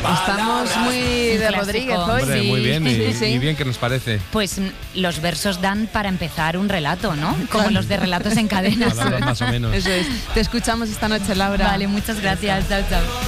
Estamos muy de Rodríguez hoy. Hombre, muy bien, Sí. y bien que nos parece. Pues los versos dan para empezar un relato, ¿no? Como los de Relatos en Cadena. Más o menos. Eso es. Te escuchamos esta noche, Laura. Vale, muchas gracias. Chao, chao.